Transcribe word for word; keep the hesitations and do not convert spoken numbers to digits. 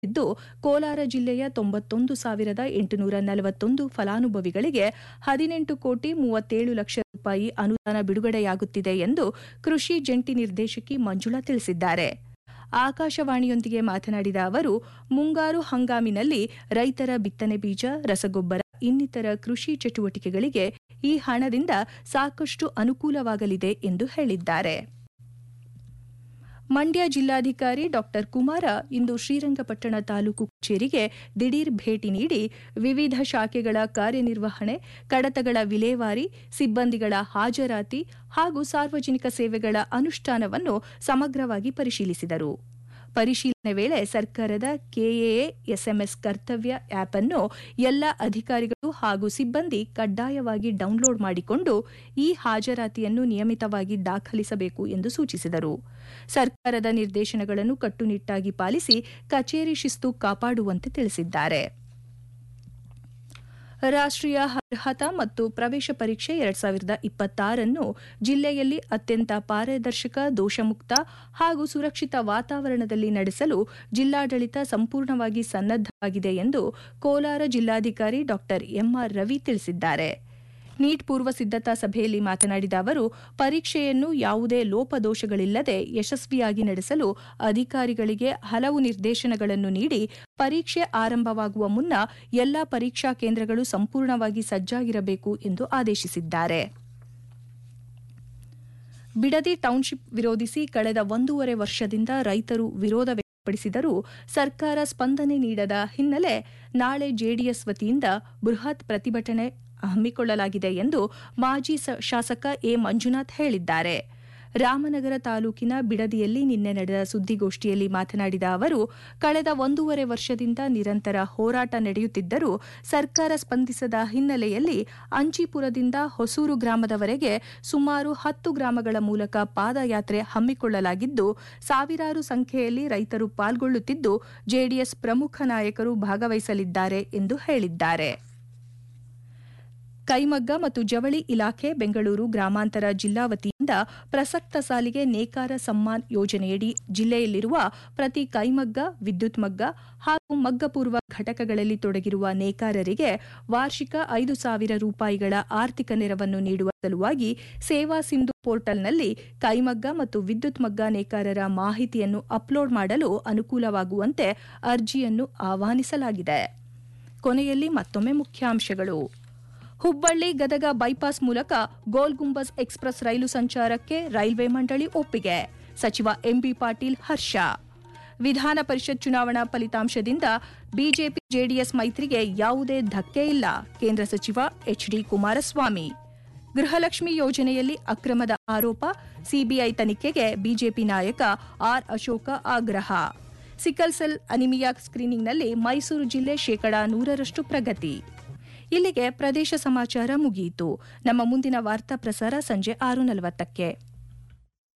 ಇದ್ದು ಕೋಲಾರ ಜಿಲ್ಲೆಯ ತೊಂಬತ್ತೊಂದು ಸಾವಿರದ ಎಂಟುನೂರ ನಲವತ್ತೊಂದು ಫಲಾನುಭವಿಗಳಿಗೆ ಹದಿನೆಂಟು ಕೋಟಿ ಮೂವತ್ತೇಳು ಲಕ್ಷ ರೂಪಾಯಿ ಅನುದಾನ ಬಿಡುಗಡೆಯಾಗುತ್ತಿದೆ ಎಂದು ಕೃಷಿ ಜಂಟಿ ನಿರ್ದೇಶಕಿ ಮಂಜುಳಾ ತಿಳಿಸಿದ್ದಾರೆ. ಆಕಾಶವಾಣಿಯೊಂದಿಗೆ ಮಾತನಾಡಿದ ಅವರು, ಮುಂಗಾರು ಹಂಗಾಮಿನಲ್ಲಿ ರೈತರ ಬಿತ್ತನೆ ಬೀಜ, ರಸಗೊಬ್ಬರ ಇನ್ನಿತರ ಕೃಷಿ ಚಟುವಟಿಕೆಗಳಿಗೆ ಈ ಹಣದಿಂದ ಸಾಕಷ್ಟು ಅನುಕೂಲವಾಗಲಿದೆ ಎಂದು ಹೇಳಿದ್ದಾರೆ. ಮಂಡ್ಯ ಜಿಲ್ಲಾಧಿಕಾರಿ ಡಾ ಕುಮಾರ ಇಂದು ಶ್ರೀರಂಗಪಟ್ಟಣ ತಾಲೂಕು ಕಚೇರಿಗೆ ದಿಢೀರ್ ಭೇಟಿ ನೀಡಿ ವಿವಿಧ ಶಾಖೆಗಳ ಕಾರ್ಯನಿರ್ವಹಣೆ, ಕಡತಗಳ ವಿಲೇವಾರಿ, ಸಿಬ್ಬಂದಿಗಳ ಹಾಜರಾತಿ ಹಾಗೂ ಸಾರ್ವಜನಿಕ ಸೇವೆಗಳ ಅನುಷ್ಠಾನವನ್ನು ಸಮಗ್ರವಾಗಿ ಪರಿಶೀಲಿಸಿದರು. ಪರಿಶೀಲನೆ ವೇಳೆ ಸರ್ಕಾರದ ಕೆಎಎ ಎಸ್ಎಂಎಸ್ ಕರ್ತವ್ಯ ಆಪ್ ಅನ್ನು ಎಲ್ಲ ಅಧಿಕಾರಿಗಳು ಹಾಗೂ ಸಿಬ್ಬಂದಿ ಕಡ್ಡಾಯವಾಗಿ ಡೌನ್ಲೋಡ್ ಮಾಡಿಕೊಂಡು ಈ ಹಾಜರಾತಿಯನ್ನು ನಿಯಮಿತವಾಗಿ ದಾಖಲಿಸಬೇಕು ಎಂದು ಸೂಚಿಸಿದರು. ಸರ್ಕಾರದ ನಿರ್ದೇಶನಗಳನ್ನು ಕಟ್ಟುನಿಟ್ಟಾಗಿ ಪಾಲಿಸಿ ಕಚೇರಿ ಶಿಸ್ತು ಕಾಪಾಡುವಂತೆ ತಿಳಿಸಿದ್ದಾರೆ. ರಾಷ್ಟ್ರೀಯ ಅರ್ಹತಾ ಮತ್ತು ಪ್ರವೇಶ ಪರೀಕ್ಷೆ ಎರಡ್ ಸಾವಿರದ ಇಪ್ಪತ್ತಾರನ್ನು ಜಿಲ್ಲೆಯಲ್ಲಿ ಅತ್ಯಂತ ಪಾರದರ್ಶಕ, ದೋಷಮುಕ್ತ ಹಾಗೂ ಸುರಕ್ಷಿತ ವಾತಾವರಣದಲ್ಲಿ ನಡೆಸಲು ಜಿಲ್ಲಾಡಳಿತ ಸಂಪೂರ್ಣವಾಗಿ ಸನ್ನದ್ದವಾಗಿದೆ ಎಂದು ಕೋಲಾರ ಜಿಲ್ಲಾಧಿಕಾರಿ ಡಾ ಎಂಆರ್ ರವಿ ತಿಳಿಸಿದ್ದಾರೆ. ನೀಟ್ ಪೂರ್ವ ಸಿದ್ದತಾ ಸಭೆಯಲ್ಲಿ ಮಾತನಾಡಿದ ಅವರು, ಪರೀಕ್ಷೆಯನ್ನು ಯಾವುದೇ ಲೋಪದೋಷಗಳಿಲ್ಲದೆ ಯಶಸ್ವಿಯಾಗಿ ನಡೆಸಲು ಅಧಿಕಾರಿಗಳಿಗೆ ಹಲವು ನಿರ್ದೇಶನಗಳನ್ನು ನೀಡಿ ಪರೀಕ್ಷೆ ಆರಂಭವಾಗುವ ಮುನ್ನ ಎಲ್ಲಾ ಪರೀಕ್ಷಾ ಕೇಂದ್ರಗಳು ಸಂಪೂರ್ಣವಾಗಿ ಸಜ್ಜಾಗಿರಬೇಕು ಎಂದು ಆದೇಶಿಸಿದ್ದಾರೆ. ಬಿಡದಿ ಟೌನ್ಶಿಪ್ ವಿರೋಧಿಸಿ ಕಳೆದ ಒಂದೂವರೆ ವರ್ಷದಿಂದ ರೈತರು ವಿರೋಧ ವ್ಯಕ್ತಪಡಿಸಿದರೂ ಸರ್ಕಾರ ಸ್ಪಂದನೆ ನೀಡದ ಹಿನ್ನೆಲೆ ನಾಳೆ ಜೆಡಿಎಸ್ ವತಿಯಿಂದ ಬೃಹತ್ ಪ್ರತಿಭಟನೆ ಹಮ್ಮಿಕೊಳ್ಳಲಾಗಿದೆ ಎಂದು ಮಾಜಿ ಶಾಸಕ ಎ ಮಂಜುನಾಥ್ ಹೇಳಿದ್ದಾರೆ. ರಾಮನಗರ ತಾಲೂಕಿನ ಬಿಡದಿಯಲ್ಲಿ ನಿನ್ನೆ ನಡೆದ ಸುದ್ದಿಗೋಷ್ಠಿಯಲ್ಲಿ ಮಾತನಾಡಿದ ಅವರು, ಕಳೆದ ಒಂದೂವರೆ ವರ್ಷದಿಂದ ನಿರಂತರ ಹೋರಾಟ ನಡೆಯುತ್ತಿದ್ದರೂ ಸರ್ಕಾರ ಸ್ಪಂದಿಸದ ಹಿನ್ನೆಲೆಯಲ್ಲಿ ಅಂಚಿಪುರದಿಂದ ಹೊಸೂರು ಗ್ರಾಮದವರೆಗೆ ಸುಮಾರು ಹತ್ತು ಗ್ರಾಮಗಳ ಮೂಲಕ ಪಾದಯಾತ್ರೆ ಹಮ್ಮಿಕೊಳ್ಳಲಾಗಿದ್ದು, ಸಾವಿರಾರು ಸಂಖ್ಯೆಯಲ್ಲಿ ರೈತರು ಪಾಲ್ಗೊಳ್ಳುತ್ತಿದ್ದು ಜೆಡಿಎಸ್ ಪ್ರಮುಖ ನಾಯಕರು ಭಾಗವಹಿಸಲಿದ್ದಾರೆ ಎಂದು ಹೇಳಿದ್ದಾರೆ. ಕೈಮಗ್ಗ ಮತ್ತು ಜವಳಿ ಇಲಾಖೆ ಬೆಂಗಳೂರು ಗ್ರಾಮಾಂತರ ಜಿಲ್ಲಾ ವತಿಯಿಂದ ಪ್ರಸಕ್ತ ಸಾಲಿಗೆ ನೇಕಾರ ಸಮ್ಮಾನ್ ಯೋಜನೆಯಡಿ ಜಿಲ್ಲೆಯಲ್ಲಿರುವ ಪ್ರತಿ ಕೈಮಗ್ಗ, ವಿದ್ಯುತ್ ಮಗ್ಗ ಹಾಗೂ ಮಗ್ಗಪೂರ್ವ ಘಟಕಗಳಲ್ಲಿ ತೊಡಗಿರುವ ನೇಕಾರರಿಗೆ ವಾರ್ಷಿಕ ಐದು ಸಾವಿರ ರೂಪಾಯಿಗಳ ಆರ್ಥಿಕ ನೆರವನ್ನು ನೀಡುವ ಸಲುವಾಗಿ ಸೇವಾ ಸಿಂಧು ಪೋರ್ಟಲ್ನಲ್ಲಿ ಕೈಮಗ್ಗ ಮತ್ತು ವಿದ್ಯುತ್ ಮಗ್ಗ ನೇಕಾರರ ಮಾಹಿತಿಯನ್ನು ಅಪ್ಲೋಡ್ ಮಾಡಲು ಅನುಕೂಲವಾಗುವಂತೆ ಅರ್ಜಿಯನ್ನು ಆಹ್ವಾನಿಸಲಾಗಿದೆ. ಕೊನೆಯಲ್ಲಿ ಮತ್ತೊಮ್ಮೆ ಮುಖ್ಯಾಂಶಗಳು. ಹುಬ್ಬಳ್ಳಿ ಗದಗ ಬೈಪಾಸ್ ಮೂಲಕ ಗೋಲ್ ಗುಂಬಜ್ ಎಕ್ಸ್ಪ್ರೆಸ್ ರೈಲು ಸಂಚಾರಕ್ಕೆ ರೈಲ್ವೆ ಮಂಡಳಿ ಒಪ್ಪಿಗೆ. ಸಚಿವ ಎಂಬಿ ಪಾಟೀಲ್ ಹರ್ಷ. ವಿಧಾನ ಪರಿಷತ್ ಚುನಾವಣಾ ಫಲಿತಾಂಶದಿಂದ ಬಿಜೆಪಿ ಜೆಡಿಎಸ್ ಮೈತ್ರಿಗೆ ಯಾವುದೇ ಧಕ್ಕೆ ಇಲ್ಲ, ಕೇಂದ್ರ ಸಚಿವ ಎಚ್ಡಿ ಕುಮಾರಸ್ವಾಮಿ. ಗೃಹಲಕ್ಷ್ಮಿ ಯೋಜನೆಯಲ್ಲಿ ಅಕ್ರಮದ ಆರೋಪ, ಸಿಬಿಐ ತನಿಖೆಗೆ ಬಿಜೆಪಿ ನಾಯಕ ಆರ್ ಅಶೋಕ ಆಗ್ರಹ. ಸಿಕಲ್ ಸೆಲ್ ಅನಿಮಿಯಾ ಸ್ಕ್ರೀನಿಂಗ್ನಲ್ಲಿ ಮೈಸೂರು ಜಿಲ್ಲೆ ಶೇಕಡಾ ನೂರರಷ್ಟು ಪ್ರಗತಿ. ಇಲ್ಲಿಗೆ ಪ್ರದೇಶ ಸಮಾಚಾರ ಮುಗಿಯಿತು. ನಮ್ಮ ಮುಂದಿನ ವಾರ್ತಾ ಪ್ರಸಾರ ಸಂಜೆ ಆರು ನಲವತ್ತಕ್ಕೆ.